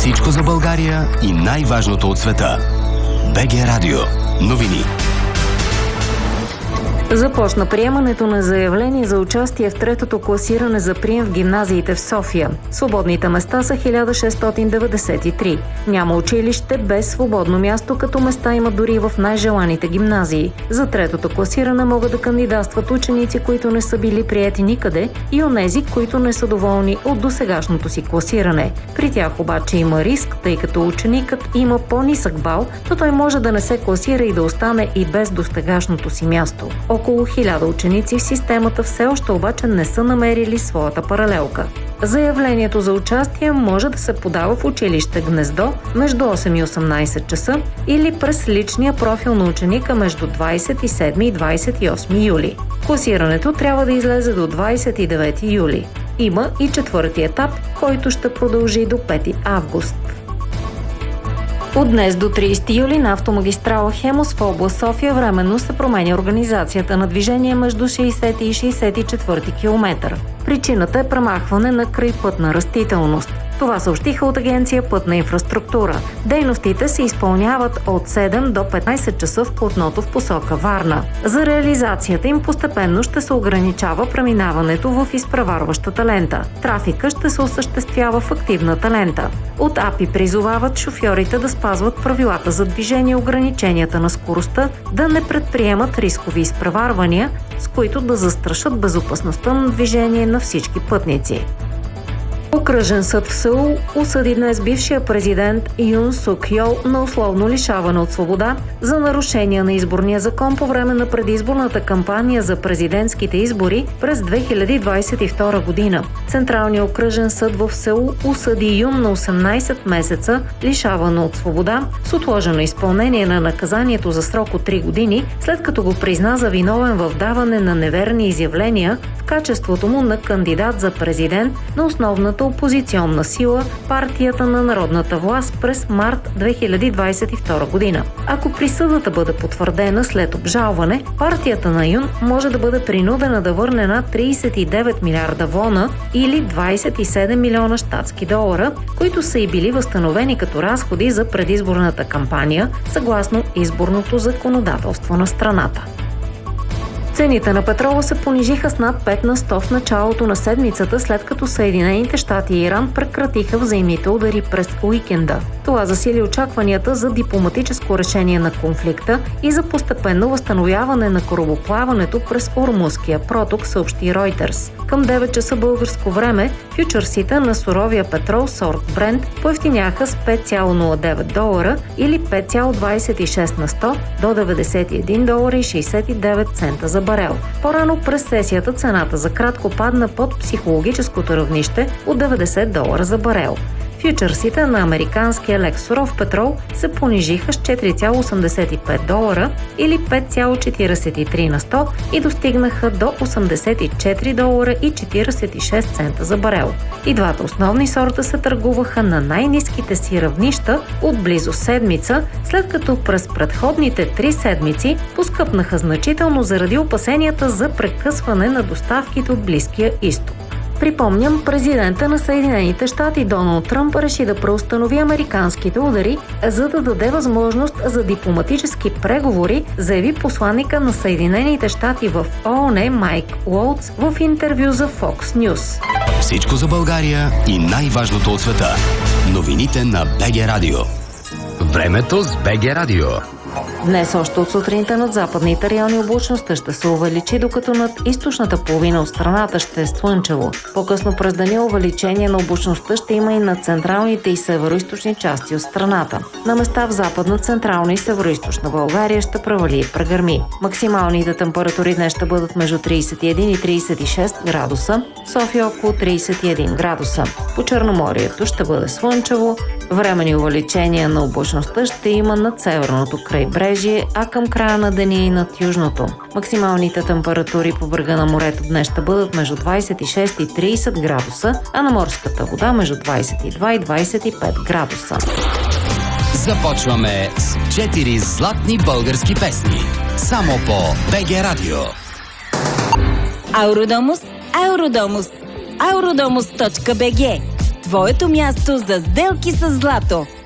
Всичко за България и най-важното от света. БГ Радио. Новини. Започна приемането на заявление за участие в третото класиране за прием в гимназиите в София. Свободните места са 1693. Няма училище без свободно място, като места има дори в най-желаните гимназии. За третото класиране могат да кандидатстват ученици, които не са били приети никъде, и онези, които не са доволни от досегашното си класиране. При тях обаче има риск, тъй като ученикът има по-нисък бал, то той може да не се класира и да остане и без досегашното си място. Около 1000 ученици в системата все още обаче не са намерили своята паралелка. Заявлението за участие може да се подава в училище Гнездо между 8 и 18 часа или през личния профил на ученика между 27 и 28 юли. Класирането трябва да излезе до 29 юли. Има и четвърти етап, който ще продължи до 5 август. От днес до 30 юли на автомагистрала Хемус в област София временно се променя организацията на движение между 60 и 64 км. Причината е премахване на крайпътна растителност. Това съобщиха от Агенция Пътна инфраструктура. Дейностите се изпълняват от 7 до 15 часа в платното в посока Варна. За реализацията им постепенно ще се ограничава преминаването в изпреварващата лента. Трафика ще се осъществява в активната лента. От АПИ призовават шофьорите да спазват правилата за движение и ограниченията на скоростта, да не предприемат рискови изпреварвания, с които да застрашат безопасността на движение на всички пътници. Окръжен съд в Сеул осъди днес бившия президент Юн Сук Йол на условно лишаване от свобода за нарушения на изборния закон по време на предизборната кампания за президентските избори през 2022 година. Централният окръжен съд в Сеул осъди Юн на 18 месеца лишаване от свобода с отложено изпълнение на наказанието за срок от 3 години, след като го призна за виновен в даване на неверни изявления в качеството му на кандидат за президент на основната опозиционна сила партията на народната власт през март 2022 година. Ако присъдата бъде потвърдена след обжалване, партията на Юн може да бъде принудена да върне над 39 милиарда вона или 27 милиона щатски долара, които са и били възстановени като разходи за предизборната кампания, съгласно изборното законодателство на страната. Цените на петрола се понижиха с над 5 на 100 в началото на седмицата, след като Съединените щати и Иран прекратиха взаимните удари през уикенда. Това засили очакванията за дипломатическо решение на конфликта и за постепенно възстановяване на корабоплаването през Ормузския проток, съобщи Reuters. Към 9 часа българско време фючърсите на суровия петрол сорт Брент поевтиняха с 5,09 долара или 5,26 на 100 до 91 долара и 69 цента за барел. По-рано през сесията цената за кратко падна под психологическото равнище от 90 долара за барел. Фючърсите на американския лек суров петрол се понижиха с 4,85 долара или 5,43 на 100 и достигнаха до 84 долара и 46 цента за барел. И двата основни сорта се търгуваха на най-ниските си равнища от близо седмица, след като през предходните 3 седмици поскъпнаха значително заради опасенията за прекъсване на доставките от Близкия изток. Припомням, президента на Съединените щати Доналд Тръмп реши да преустанови американските удари, за да даде възможност за дипломатически преговори, заяви посланика на Съединените щати в ООН Майк Уолтс в интервю за Fox News. Всичко за България и най-важното от света. Новините на БГ Радио. Времето с БГ Радио. Днес още от сутринта над западните райони облачността ще се увеличи, докато над източната половина от страната ще е слънчево. По-късно през деня увеличение на облачността ще има и на централните и североизточни части от страната. На места в западна, централна и североизточна България ще превали и прегърми. Максималните температури днес ще бъдат между 31 и 36 градуса, София около 31 градуса. По Черноморието ще бъде слънчево, временни увеличения на облачността ще има над северното крайбрежие, а към края на деня и над южното. Максималните температури по брега на морето днес ще бъдат между 26 и 30 градуса, а на морската вода между 22 и 25 градуса. Започваме с 4 златни български песни. Само по БГ Радио. Ауродомус, Ауродомус, Aurодомус.bg. твоето място за сделки с злато.